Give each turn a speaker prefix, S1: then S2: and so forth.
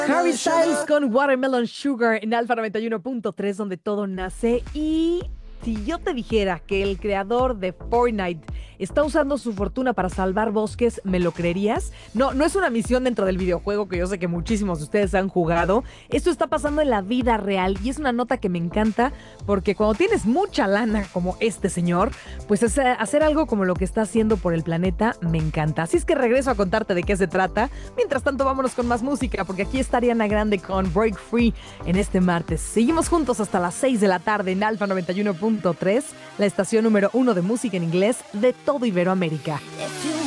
S1: Harry Styles con Watermelon Sugar en Alfa 91.3, donde todo nace. Y si yo te dijera que el creador de Fortnite está usando su fortuna para salvar bosques, ¿me lo creerías? No, no es una misión dentro del videojuego que yo sé que muchísimos de ustedes han jugado. Esto está pasando en la vida real y es una nota que me encanta porque cuando tienes mucha lana como este señor, pues hacer algo como lo que está haciendo por el planeta me encanta. Así es que regreso a contarte de qué se trata. Mientras tanto, vámonos con más música porque aquí está Ariana Grande con Break Free en este martes. Seguimos juntos hasta las 6 de la tarde en Alfa 91.3, la estación número 1 de música en inglés de todo Iberoamérica.
S2: If you